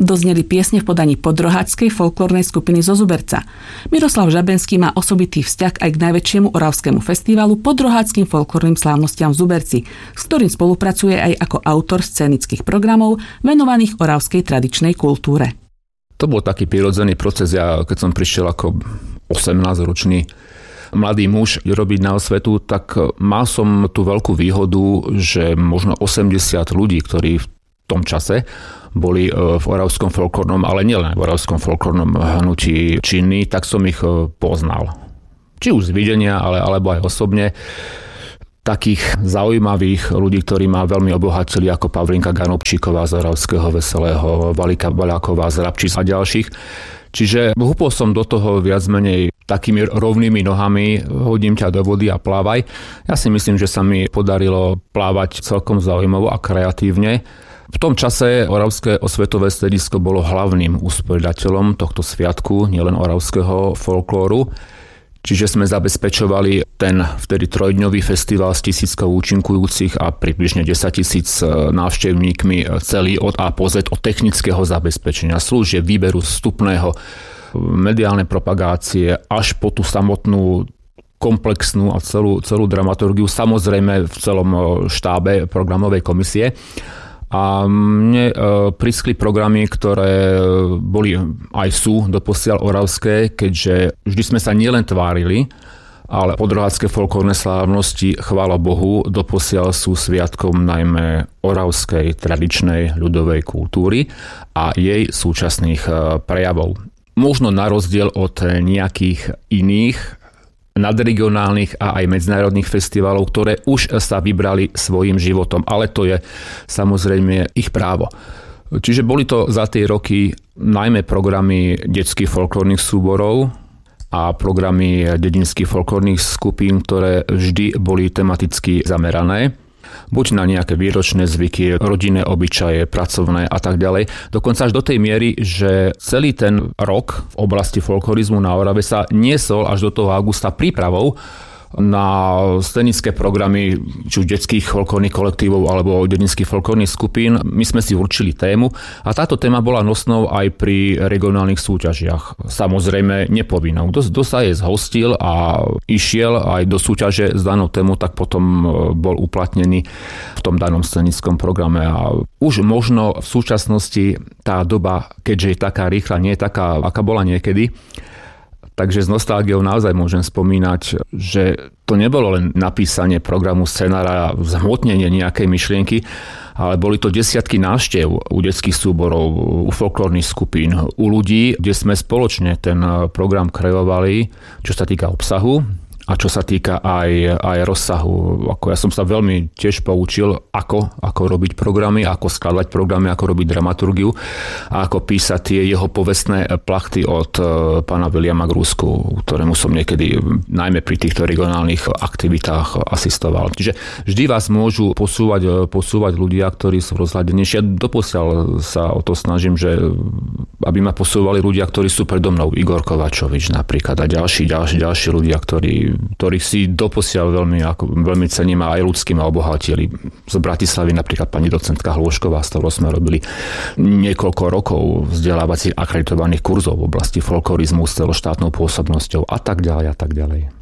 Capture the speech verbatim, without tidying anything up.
dozneli piesne v podaní podroháckej folklórnej skupiny zo Zuberca. Miroslav Žabenský má osobitý vzťah aj k najväčšiemu oravskému festivalu podroháckym folklórnym slávnostiam v Zuberci, s ktorým spolupracuje aj ako autor scénických programov venovaných oravskej tradičnej kultúre. To bol taký prirodzený proces. Ja keď som prišiel ako osemnásťročný mladý muž robiť na osvetu, tak mal som tú veľkú výhodu, že možno osemdesiat ľudí, ktorí v tom čase boli v oravskom folklórnom, ale nielen v oravskom folklórnom hnutí činní, tak som ich poznal. Či už z videnia, ale, alebo aj osobne. Takých zaujímavých ľudí, ktorí ma veľmi obohatili, ako Pavlinka Ganobčíková z Oravského Veselého, Valika Baláková z Rabčíc a ďalších. Čiže húpol som do toho viac menej takými rovnými nohami, hodím ťa do vody a plávaj. Ja si myslím, že sa mi podarilo plávať celkom zaujímavo a kreatívne. V tom čase Oravské osvetové stredisko bolo hlavným usporiadateľom tohto sviatku, nielen oravského folklóru. Čiže sme zabezpečovali ten vtedy trojdňový festival s tisíckou účinkujúcich a približne desaťtisíc návštevníkmi celý od A po Z, od technického zabezpečenia služieb, výberu vstupného, mediálne propagácie až po tú samotnú komplexnú a celú, celú dramaturgiu, samozrejme v celom štábe programovej komisie. A mne e, priskli programy, ktoré boli aj sú doposiaľ oravské, keďže vždy sme sa nielen tvárili, ale podrohácké folklórne slávnosti, chvála Bohu, doposiaľ sú sviatkom najmä oravskej tradičnej ľudovej kultúry a jej súčasných prejavov. Možno na rozdiel od nejakých iných nadregionálnych a aj medzinárodných festivalov, ktoré už sa vybrali svojím životom, ale to je samozrejme ich právo. Čiže boli to za tie roky najmä programy detských folklórnych súborov a programy dedinských folklórnych skupín, ktoré vždy boli tematicky zamerané. Buď na nejaké výročné zvyky, rodinné obyčaje, pracovné a tak ďalej. Dokonca až do tej miery, že celý ten rok v oblasti folklorizmu na Orave sa niesol až do toho augusta prípravou na scenické programy či už detských folklórnych kolektívov alebo dedinských folklórnych skupín. My sme si určili tému a táto téma bola nosnou aj pri regionálnych súťažiach. Samozrejme nepovinnou. Kto sa je zhostil a išiel aj do súťaže s danou tému, tak potom bol uplatnený v tom danom scenickom programe. A už možno v súčasnosti tá doba, keďže je taká rýchla, nie je taká, aká bola niekedy, takže s nostalgiou naozaj môžem spomínať, že to nebolo len napísanie programu, scenára, zhmotnenie nejakej myšlienky, ale boli to desiatky návštev u detských súborov, u folklórnych skupín, u ľudí, kde sme spoločne ten program kreovali, čo sa týka obsahu a čo sa týka aj, aj rozsahu. Ako ja som sa veľmi tiež poučil, ako, ako robiť programy, ako skladať programy, ako robiť dramaturgiu a ako písať tie jeho povestné plachty od pána Williama Grúsku, ktorému som niekedy najmä pri týchto regionálnych aktivitách asistoval. Čiže vždy vás môžu posúvať, posúvať ľudia, ktorí sú rozhľadenejší. Ja doposiaľ sa o to snažím, že aby ma posúvali ľudia, ktorí sú predo mnou. Igor Kovačovič napríklad a ďalší, ďalší, ďalší ľudia, ktorí ktorých si doposiaľ veľmi, ako, veľmi cením a aj ľudským a obohatili. Z Bratislavy napríklad pani docentka Hlošková, s ktorou sme robili niekoľko rokov vzdelávacích akreditovaných kurzov v oblasti folklorizmu s celoštátnou pôsobnosťou a tak ďalej a tak ďalej.